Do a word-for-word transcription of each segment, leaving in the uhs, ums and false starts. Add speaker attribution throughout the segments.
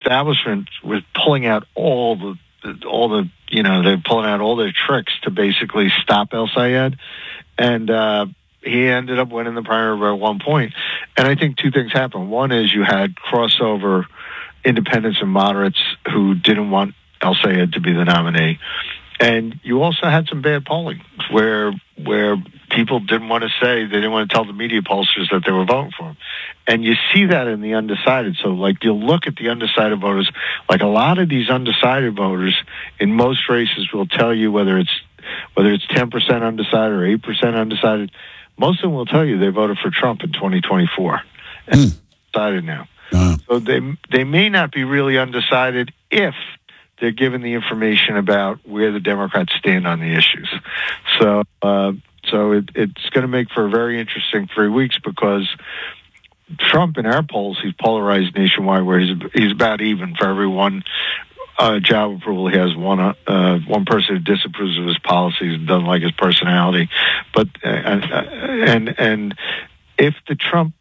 Speaker 1: establishment was pulling out all the, the all the you know they're pulling out all their tricks to basically stop El Sayed, and uh, he ended up winning the primary by one point. And I think two things happened. One is you had crossover independents and moderates who didn't want El Sayed to be the nominee. And you also had some bad polling where where people didn't want to say, they didn't want to tell the media pollsters that they were voting for him. And you see that in the undecided. So, like, you'll look at the undecided voters. Like, a lot of these undecided voters in most races will tell you whether it's whether it's ten percent undecided or eight percent undecided. Most of them will tell you they voted for Trump in twenty twenty-four. And
Speaker 2: mm.
Speaker 1: it's decided now.
Speaker 2: Uh.
Speaker 1: So they they may not be really undecided if they're given the information about where the Democrats stand on the issues. So, uh, so it, it's going to make for a very interesting three weeks because Trump, in our polls, he's polarized nationwide, where he's he's about even for every one uh, job approval. He has one uh, one person who disapproves of his policies and doesn't like his personality. But uh, and and if the Trump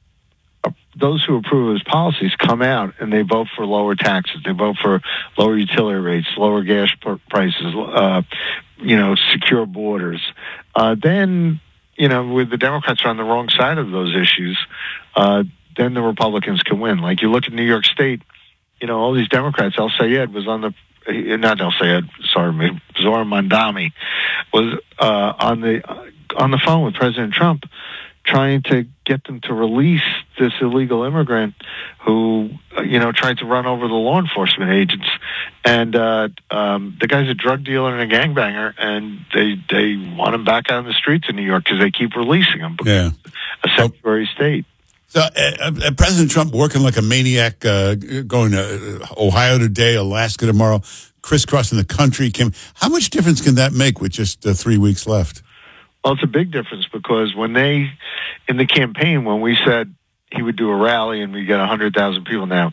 Speaker 1: those who approve of his policies come out and they vote for lower taxes, they vote for lower utility rates, lower gas prices, uh, you know, secure borders, uh, then, you know, with the Democrats on the wrong side of those issues, uh, then the Republicans can win. Like, you look at New York State, you know, all these Democrats, El Sayed was on the, not El Sayed, sorry, Zohar Mamdani was uh, on the uh, on the phone with President Trump, trying to get them to release this illegal immigrant who, you know, tried to run over the law enforcement agents. And uh, um, the guy's a drug dealer and a gangbanger, and they they want him back on the streets in New York because they keep releasing him.
Speaker 2: Yeah.
Speaker 1: A sanctuary state.
Speaker 2: So uh, uh, President Trump working like a maniac, uh, going to Ohio today, Alaska tomorrow, crisscrossing the country. Kim, how much difference can that make with just uh, three weeks left?
Speaker 1: Well, it's a big difference because when they, in the campaign, when we said he would do a rally and we get one hundred thousand people now,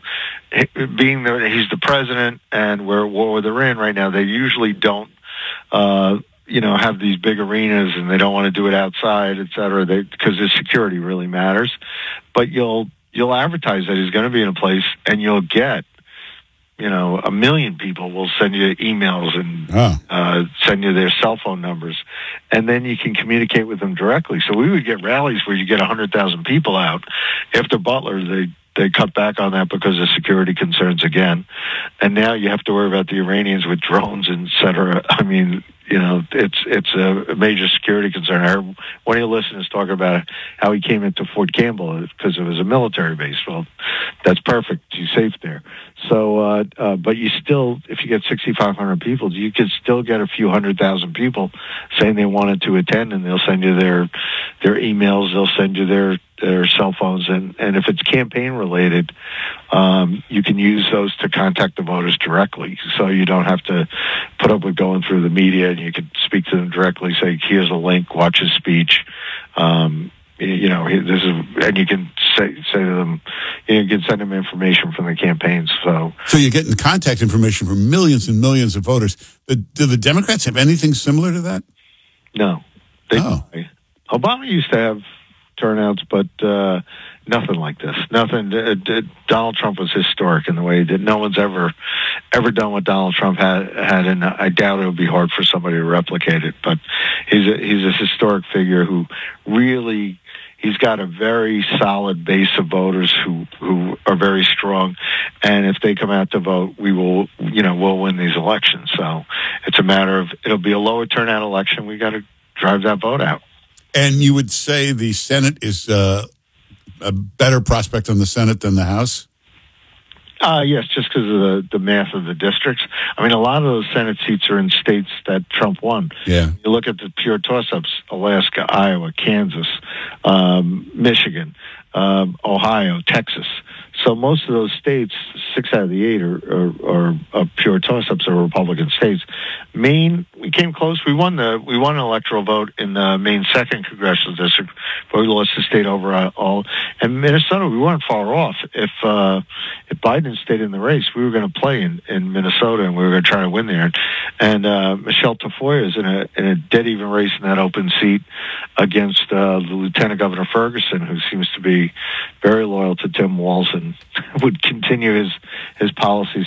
Speaker 1: being that he's the president and we're at war with Iran right now, they usually don't, uh, you know, have these big arenas and they don't want to do it outside, et cetera, because the security really matters. But you'll you'll advertise that he's going to be in a place and you'll get, you know, a million people will send you emails and
Speaker 2: oh.
Speaker 1: uh, send you their cell phone numbers, and then you can communicate with them directly. So we would get rallies where you get one hundred thousand people out. After Butler, they they cut back on that because of security concerns again, and now you have to worry about the Iranians with drones, et cetera. I mean, you know, it's it's a major security concern. I heard one of your listeners talk about how he came into Fort Campbell because it was a military base. Well, that's perfect. He's safe there. So, uh, uh, but you still, if you get sixty-five hundred people, you could still get a few hundred thousand people saying they wanted to attend, and they'll send you their their emails, they'll send you their their cell phones, and, and if it's campaign related, um, you can use those to contact the voters directly. So you don't have to put up with going through the media, and you can speak to them directly, say, here's a link, watch his speech. Um, you know, this is, and you can say say to them, you can send them information from the campaigns. So,
Speaker 2: so you're getting contact information from millions and millions of voters. Do the Democrats have anything similar to that?
Speaker 1: No. They,
Speaker 2: oh.
Speaker 1: Obama used to have turnouts, but uh, nothing like this. Nothing. Uh, Donald Trump was historic in the way that no one's ever ever done what Donald Trump had, had, and I doubt it would be hard for somebody to replicate it. But he's a, he's a historic figure who really. He's got a very solid base of voters who, who are very strong, and if they come out to vote, we will, you know, we'll win these elections. So it's a matter of, it'll be a lower turnout election. We got to drive that vote out.
Speaker 2: And you would say the Senate is uh, a better prospect on the Senate than the House?
Speaker 1: Uh, yes, just because of the, the math of the districts. I mean, a lot of those Senate seats are in states that Trump won.
Speaker 2: Yeah.
Speaker 1: You look at the pure toss-ups, Alaska, Iowa, Kansas, um, Michigan, um, Ohio, Texas. So most of those states, six out of the eight are, are, are, are pure toss-ups, are Republican states. Maine, we came close. We won the we won an electoral vote in the Maine second congressional district, but we lost the state overall. And Minnesota, we weren't far off. If uh, if Biden stayed in the race, we were going to play in, in Minnesota, and we were going to try to win there. And uh, Michelle Tafoya is in a in a dead even race in that open seat against uh, the Lieutenant Governor Ferguson, who seems to be very loyal to Tim Walz and would continue his his policies